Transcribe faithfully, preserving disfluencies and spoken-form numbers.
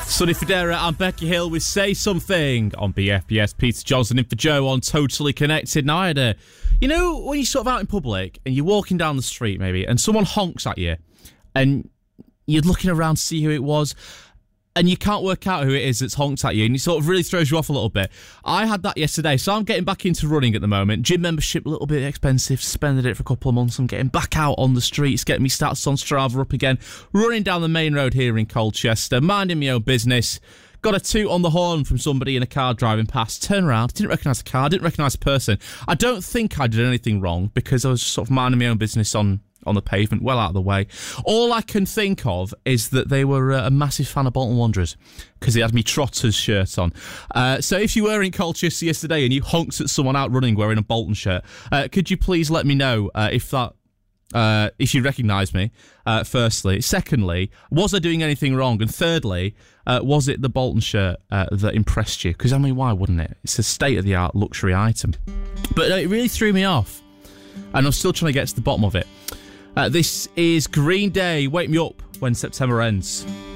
Sonny Federa and Becky Hill with Say Something on B F B S. Peter Johnson in for Joe on Totally Connected. Now I had a... You know, when you're sort of out in public and you're walking down the street maybe and someone honks at you and you're looking around to see who it was and you can't work out who it is that's honked at you and it sort of really throws you off a little bit. I had that yesterday, so I'm getting back into running at the moment. Gym membership, a little bit expensive, suspended it for a couple of months. I'm getting back out on the streets, getting me stats on Strava up again, running down the main road here in Colchester, minding my own business. Got a toot on the horn from somebody in a car driving past. Turn around, didn't recognise the car, didn't recognise the person. I don't think I did anything wrong because I was just sort of minding my own business on, on the pavement, well out of the way. All I can think of is that they were uh, a massive fan of Bolton Wanderers because he had me Trotters shirt on. Uh, so if you were in Colchester yesterday and you honked at someone out running wearing a Bolton shirt, uh, could you please let me know uh, if that Uh, if you recognise me, uh, firstly. Secondly, was I doing anything wrong? And thirdly, uh, was it the Bolton shirt uh, that impressed you? Because, I mean, why wouldn't it? It's a state-of-the-art luxury item. But uh, it really threw me off. And I'm still trying to get to the bottom of it. Uh, this is Green Day, Wake Me Up When September Ends.